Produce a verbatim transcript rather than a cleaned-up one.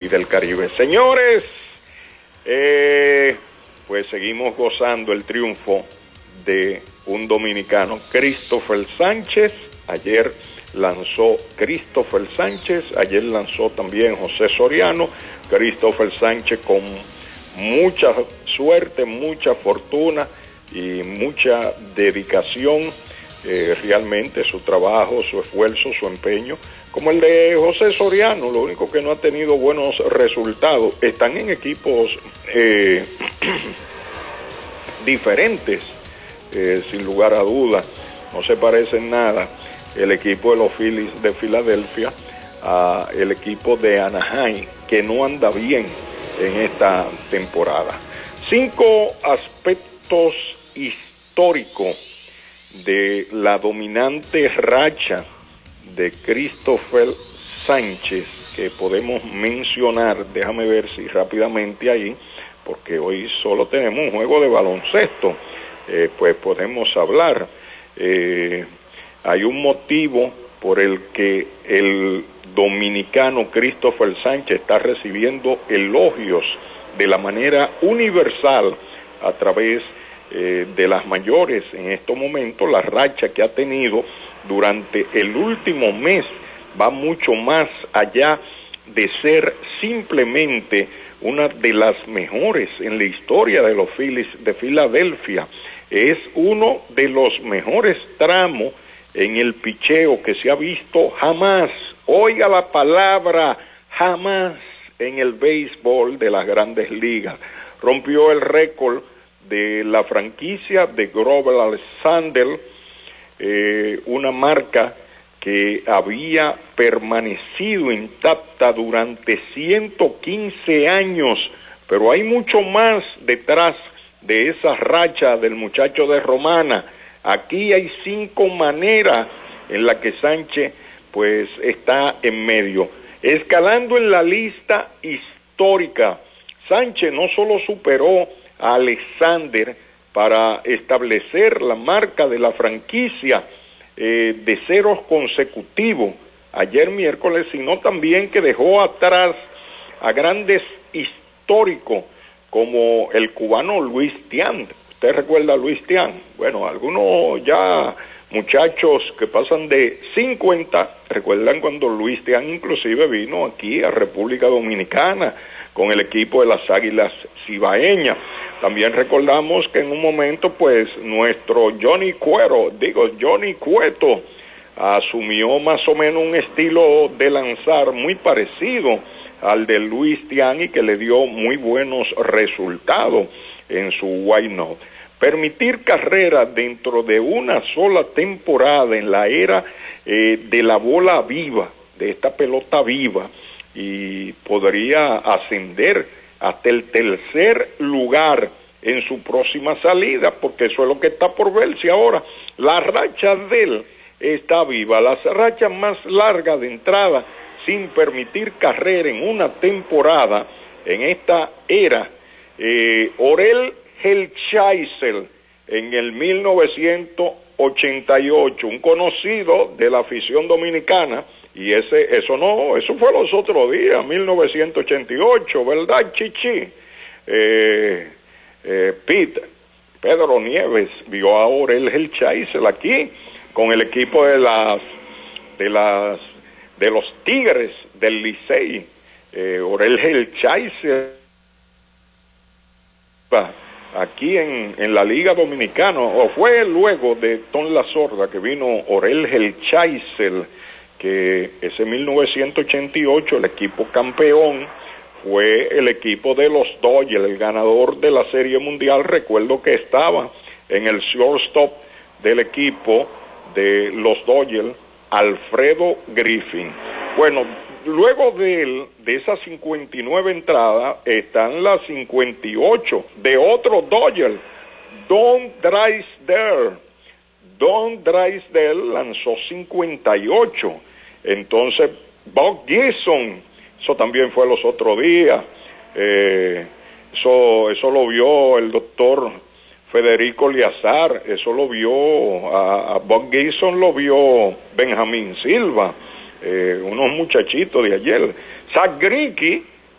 del Caribe. Señores, eh, pues seguimos gozando el triunfo de un dominicano, Christopher Sánchez. Ayer lanzó Christopher Sánchez, ayer lanzó también José Soriano. Christopher Sánchez con mucha suerte, mucha fortuna y mucha dedicación, eh, realmente su trabajo, su esfuerzo, su empeño, como el de José Soriano. Lo único que no ha tenido buenos resultados. Están en equipos eh, diferentes, eh, sin lugar a dudas, no se parecen nada el equipo de los Phillies de Filadelfia a el equipo de Anaheim, que no anda bien en esta temporada. Cinco aspectos históricos de la dominante racha de Christopher Sánchez que podemos mencionar. Déjame ver si rápidamente ahí, porque hoy solo tenemos un juego de baloncesto, eh, pues podemos hablar. Eh, hay un motivo por el que el dominicano Christopher Sánchez está recibiendo elogios de la manera universal a través eh, de las mayores en estos momentos. La racha que ha tenido durante el último mes va mucho más allá de ser simplemente una de las mejores en la historia de los Phillies de Filadelfia. Es uno de los mejores tramos en el picheo que se ha visto jamás, oiga la palabra, jamás en el béisbol de las grandes ligas. Rompió el récord de la franquicia de Grover Alexander, eh, una marca que había permanecido intacta durante ciento quince años, pero hay mucho más detrás de esa racha del muchacho de Romana. Aquí hay cinco maneras en las que Sánchez pues está en medio. Escalando en la lista histórica, Sánchez no solo superó a Alexander para establecer la marca de la franquicia eh, de ceros consecutivos ayer miércoles, sino también que dejó atrás a grandes históricos como el cubano Luis Tiant. ¿Usted recuerda a Luis Tiant? Bueno, algunos ya muchachos que pasan de cincuenta recuerdan cuando Luis Tiant inclusive vino aquí a República Dominicana con el equipo de las Águilas Cibaeñas. También recordamos que en un momento pues nuestro Johnny Cueto, digo Johnny Cueto, asumió más o menos un estilo de lanzar muy parecido al de Luis Tiant y que le dio muy buenos resultados en su Why Not. Permitir carreras dentro de una sola temporada en la era eh, de la bola viva, de esta pelota viva, y podría ascender hasta el tercer lugar en su próxima salida, porque eso es lo que está por verse ahora. La racha de él está viva, las rachas más largas de entrada sin permitir carrera en una temporada en esta era. Eh, Orel Hershiser en el mil novecientos ochenta y ocho, un conocido de la afición dominicana, y ese eso no, eso fue los otros días, mil novecientos ochenta y ocho, ¿verdad, Chichi? Eh, eh, Pete, Pedro Nieves vio a Orel Hershiser aquí con el equipo de las de las de los Tigres del Licey. eh, Orel Hershiser aquí en, en la Liga Dominicana, o fue luego de Tom La Sorda que vino Orel Hershiser, que ese mil novecientos ochenta y ocho el equipo campeón fue el equipo de los Dodgers, el ganador de la Serie Mundial. Recuerdo que estaba en el shortstop del equipo de los Dodgers, Alfredo Griffin. Bueno, luego de él, de esas cincuenta y nueve entradas, están las cincuenta y ocho de otro Dodger, Don Drysdale. Don Drysdale lanzó cincuenta y ocho. Entonces, Buck Gibson, eso también fue los otros días. Eh, eso, eso lo vio el doctor Federico Liazar, eso lo vio, a, a Buck Gibson lo vio Benjamín Silva. Eh, unos muchachitos de ayer. Zach Greinke